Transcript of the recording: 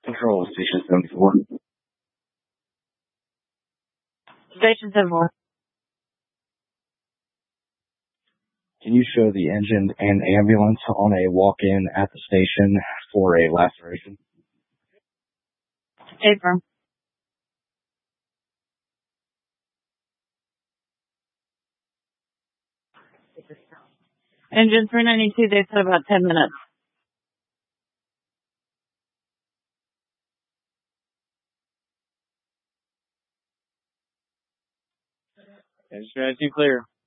Control, Station 74. Station 74. Can you show the engine and ambulance on a walk-in at the station for a laceration? Affirm. Engine 392, they said about 10 minutes. Engine 392 clear.